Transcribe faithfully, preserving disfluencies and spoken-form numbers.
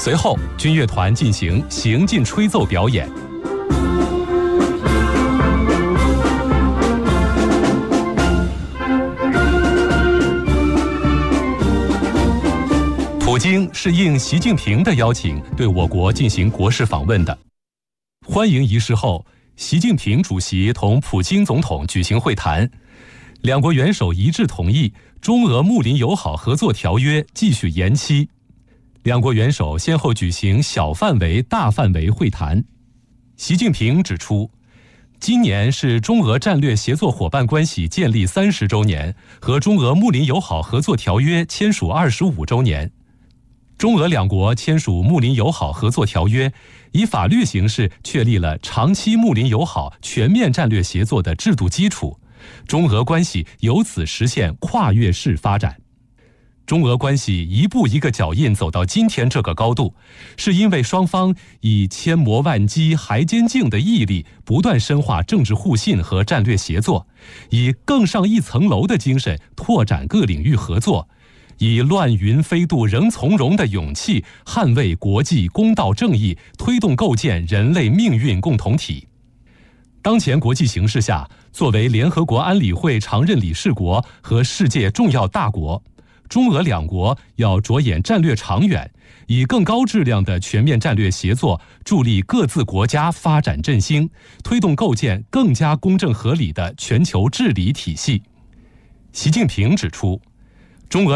随后，军乐团进行行进吹奏表演。普京是应习近平的邀请对我国进行国事访问的。欢迎仪式后，习近平主席同普京总统举行会谈，两国元首一致同意中俄睦邻友好合作条约继续延期。两国元首先后举行小范围、大范围会谈。习近平指出，今年是中俄战略协作伙伴关系建立三十周年和中俄睦邻友好合作条约签署二十五周年。中俄两国签署睦邻友好合作条约，以法律形式确立了长期睦邻友好全面战略协作的制度基础，中俄关系由此实现跨越式发展。中俄关系一步一个脚印走到今天这个高度，是因为双方以千磨万击、还坚劲的毅力，不断深化政治互信和战略协作，以更上一层楼的精神拓展各领域合作，以乱云飞渡仍从容的勇气捍卫国际公道正义，推动构建人类命运共同体。当前国际形势下，作为联合国安理会常任理事国和世界重要大国，中俄两国要着眼战略长远，以更高质量的全面战略协作助力各自国家发展振兴，推动构建更加公正合理的全球治理体系。习近平指出，中俄